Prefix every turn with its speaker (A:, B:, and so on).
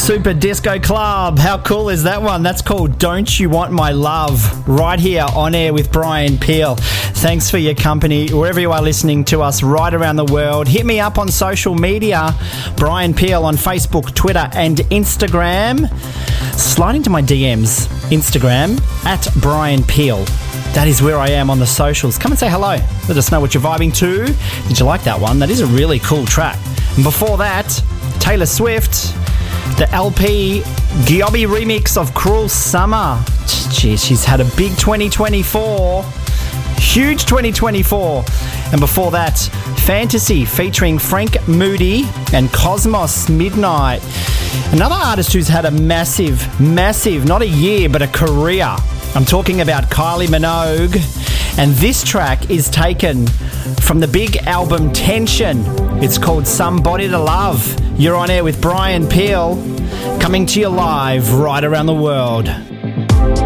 A: Super Disco Club. How cool is that one? That's called Don't You Want My Love, right here on air with Brian Peel. Thanks for your company wherever you are listening to us right around the world. Hit me up on social media, Brian Peel on Facebook, Twitter and Instagram. Slide into my DMs, Instagram at Brian Peel. That is where I am on the socials. Come and say hello. Let us know what you're vibing to. Did you like that one? That is a really cool track. And before that, Taylor Swift, the LP Giobbi remix of Cruel Summer. Jeez, she's had a big 2024. Huge 2024. And before that, Fantasy featuring Frank Moody and Cosmos Midnight. Another artist who's had a massive, not a year, but a career. I'm talking about Kylie Minogue. And this track is taken from the big album Tension. It's called Somebody to Love. You're on air with Brian Peel, coming to you live right around the world.